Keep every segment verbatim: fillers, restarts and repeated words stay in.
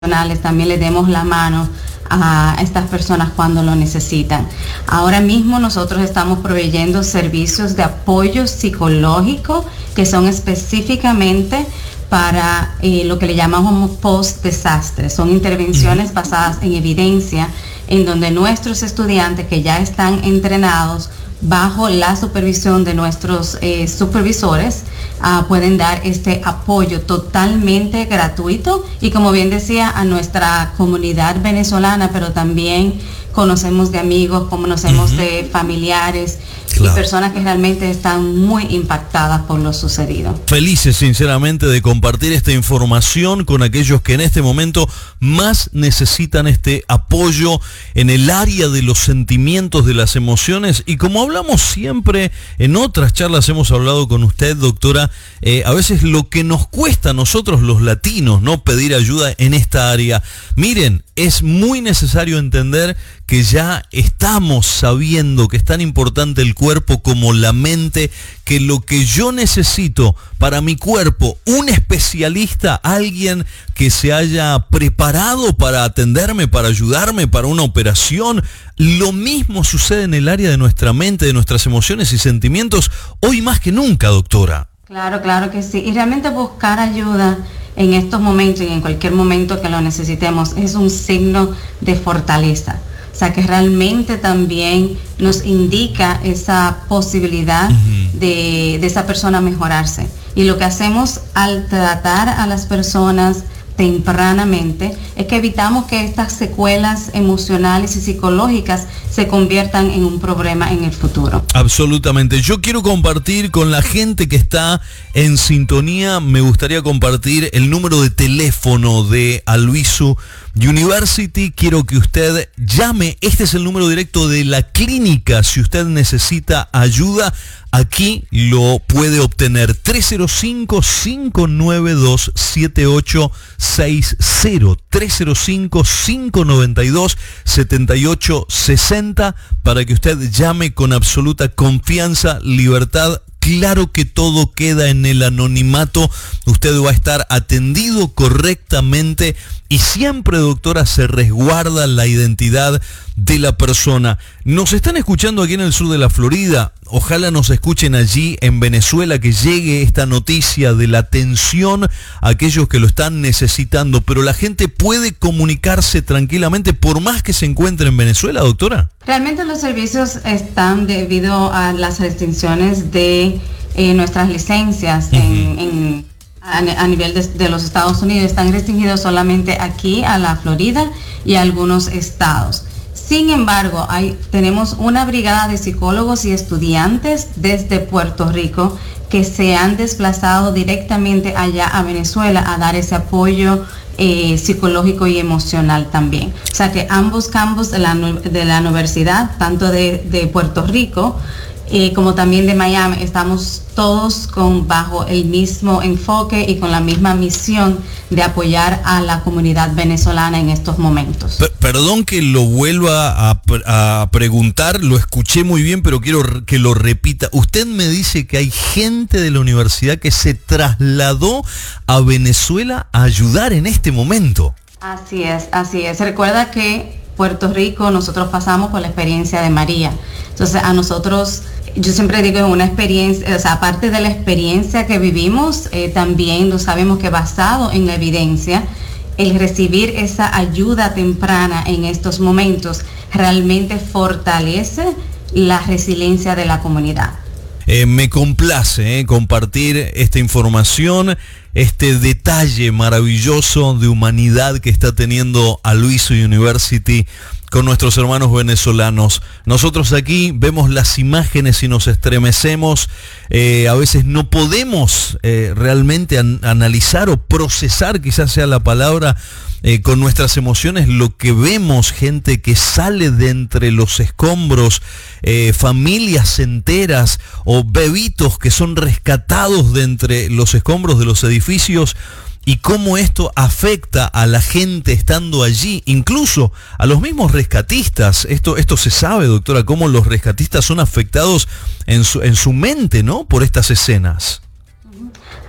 también le demos la mano a estas personas cuando lo necesitan. Ahora mismo nosotros estamos proveyendo servicios de apoyo psicológico que son específicamente para eh, lo que le llamamos post-desastre. Son intervenciones basadas en evidencia en donde nuestros estudiantes que ya están entrenados bajo la supervisión de nuestros eh, supervisores uh, pueden dar este apoyo totalmente gratuito y, como bien decía, a nuestra comunidad venezolana, pero también conocemos de amigos, conocemos uh-huh. de familiares. Claro. Y personas que realmente están muy impactadas por lo sucedido. Felices, sinceramente, de compartir esta información con aquellos que en este momento más necesitan este apoyo en el área de los sentimientos, de las emociones. Y como hablamos siempre, en otras charlas hemos hablado con usted, doctora, eh, a veces lo que nos cuesta a nosotros los latinos, ¿no?, pedir ayuda en esta área. Miren, es muy necesario entender que ya estamos sabiendo que es tan importante el cuerpo como la mente, que lo que yo necesito para mi cuerpo, un especialista, alguien que se haya preparado para atenderme, para ayudarme, para una operación. Lo mismo sucede en el área de nuestra mente, de nuestras emociones y sentimientos, hoy más que nunca, doctora. Claro, claro que sí. Y realmente buscar ayuda en estos momentos y en cualquier momento que lo necesitemos es un signo de fortaleza. O sea, que realmente también nos indica esa posibilidad uh-huh. de, de esa persona mejorarse. Y lo que hacemos al tratar a las personas tempranamente es que evitamos que estas secuelas emocionales y psicológicas se conviertan en un problema en el futuro. Absolutamente. Yo quiero compartir con la gente que está en sintonía, me gustaría compartir el número de teléfono de Albizu University. Quiero que usted llame. Este es el número directo de la clínica. Si usted necesita ayuda, aquí lo puede obtener. tres cero cinco, cinco nueve dos, siete ocho seis cero. tres cero cinco, cinco nueve dos, siete ocho seis cero para que usted llame con absoluta confianza, libertad. Claro que todo queda en el anonimato. Usted va a estar atendido correctamente y siempre, doctora, se resguarda la identidad de la persona. Nos están escuchando aquí en el sur de la Florida. Ojalá nos escuchen allí en Venezuela, que llegue esta noticia de la atención a aquellos que lo están necesitando. Pero la gente puede comunicarse tranquilamente por más que se encuentre en Venezuela, doctora. Realmente los servicios están debido a las restricciones de eh, nuestras licencias uh-huh. en, en, a, a nivel de, de los Estados Unidos. Están restringidos solamente aquí a la Florida y a algunos estados. Sin embargo, hay, tenemos una brigada de psicólogos y estudiantes desde Puerto Rico que se han desplazado directamente allá a Venezuela a dar ese apoyo eh, psicológico y emocional también. O sea que ambos campus de la, de la universidad, tanto de, de Puerto Rico eh, como también de Miami, estamos todos con bajo el mismo enfoque y con la misma misión de apoyar a la comunidad venezolana en estos momentos. P- perdón que lo vuelva a, a preguntar, lo escuché muy bien, pero quiero que lo repita. Usted me dice que hay gente de la universidad que se trasladó a Venezuela a ayudar en este momento. Así es, así es. Recuerda que Puerto Rico, nosotros pasamos por la experiencia de María. Entonces, a nosotros, yo siempre digo, es una experiencia, o sea, aparte de la experiencia que vivimos, eh, también lo sabemos que basado en la evidencia, el recibir esa ayuda temprana en estos momentos realmente fortalece la resiliencia de la comunidad. Eh, me complace eh, compartir esta información, este detalle maravilloso de humanidad que está teniendo Albizu University con nuestros hermanos venezolanos. Nosotros aquí vemos las imágenes y nos estremecemos. Eh, a veces no podemos eh, realmente an- analizar o procesar, quizás sea la palabra, eh, con nuestras emociones lo que vemos, gente que sale de entre los escombros, eh, familias enteras o bebitos que son rescatados de entre los escombros de los edificios. Y cómo esto afecta a la gente estando allí, incluso a los mismos rescatistas. Esto, esto se sabe, doctora, cómo los rescatistas son afectados en su, en su mente, ¿no?, por estas escenas.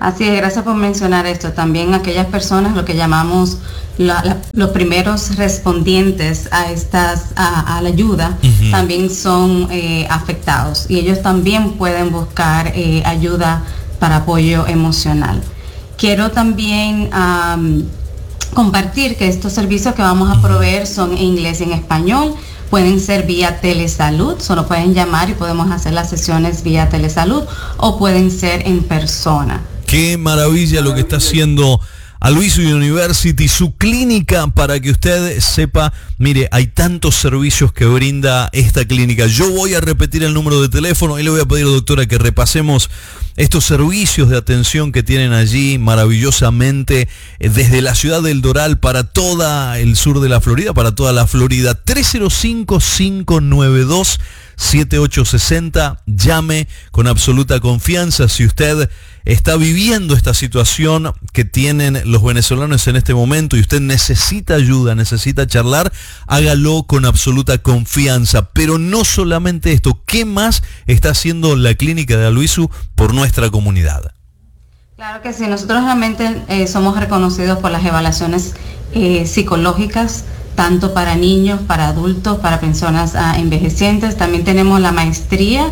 Así es, gracias por mencionar esto. También aquellas personas, lo que llamamos la, la, los primeros respondientes a estas a, a la ayuda, uh-huh. también son eh, afectados y ellos también pueden buscar eh, ayuda para apoyo emocional. Quiero también um, compartir que estos servicios que vamos a proveer son en inglés y en español. Pueden ser vía telesalud, solo pueden llamar y podemos hacer las sesiones vía telesalud, o pueden ser en persona. Qué maravilla lo que está haciendo Aloysius University, su clínica, para que usted sepa. Mire, hay tantos servicios que brinda esta clínica. Yo voy a repetir el número de teléfono y le voy a pedir, doctora, que repasemos estos servicios de atención que tienen allí maravillosamente desde la ciudad del Doral para todo el sur de la Florida, para toda la Florida. tres cero cinco, cinco nueve dos, siete ocho seis cero. Llame con absoluta confianza si usted está viviendo esta situación que tienen los venezolanos en este momento y usted necesita ayuda, necesita charlar, hágalo con absoluta confianza. Pero no solamente esto, ¿qué más está haciendo la clínica de Aloysius por nuestra comunidad? Claro que sí, nosotros realmente eh, somos reconocidos por las evaluaciones eh, psicológicas, tanto para niños, para adultos, para personas uh, envejecientes. También tenemos la maestría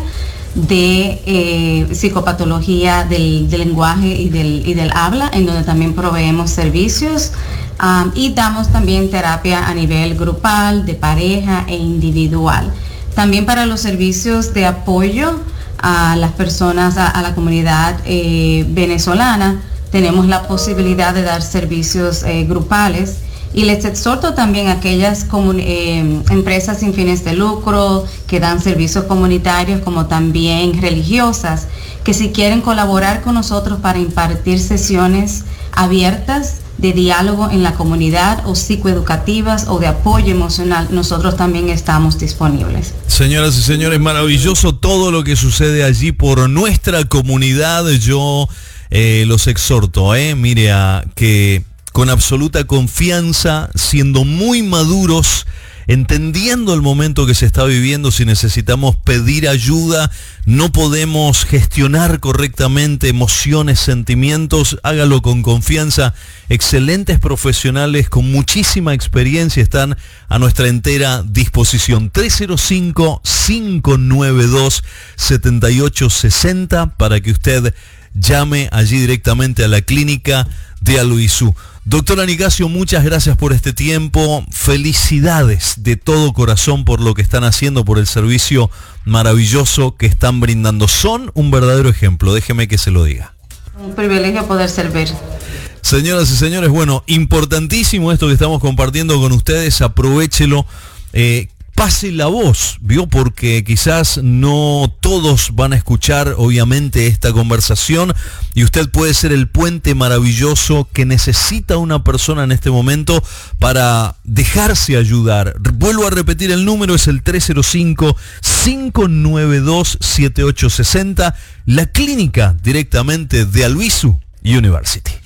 de eh, psicopatología del, del lenguaje y del, y del habla, en donde también proveemos servicios um, y damos también terapia a nivel grupal, de pareja e individual. También para los servicios de apoyo a las personas, a, a la comunidad eh, venezolana, tenemos la posibilidad de dar servicios eh, grupales. Y les exhorto también a aquellas comun- eh, empresas sin fines de lucro que dan servicios comunitarios como también religiosas, que si quieren colaborar con nosotros para impartir sesiones abiertas de diálogo en la comunidad o psicoeducativas o de apoyo emocional, nosotros también estamos disponibles. Señoras y señores, maravilloso todo lo que sucede allí por nuestra comunidad. Yo eh, los exhorto, eh, mire, a que con absoluta confianza, siendo muy maduros, entendiendo el momento que se está viviendo, si necesitamos pedir ayuda, no podemos gestionar correctamente emociones, sentimientos, hágalo con confianza. Excelentes profesionales con muchísima experiencia están a nuestra entera disposición. tres cero cinco, cinco nueve dos, siete ocho seis cero para que usted llame allí directamente a la clínica de Aloysius. Doctora Nicasio, muchas gracias por este tiempo. Felicidades de todo corazón por lo que están haciendo, por el servicio maravilloso que están brindando. Son un verdadero ejemplo, déjeme que se lo diga. Un privilegio poder servir. Señoras y señores, bueno, importantísimo esto que estamos compartiendo con ustedes, aprovéchelo. Eh, Pase la voz, ¿vio? Porque quizás no todos van a escuchar, obviamente, esta conversación y usted puede ser el puente maravilloso que necesita una persona en este momento para dejarse ayudar. Vuelvo a repetir, el número es el tres cero cinco, cinco nueve dos, siete ocho seis cero, la clínica directamente de Aloysius University.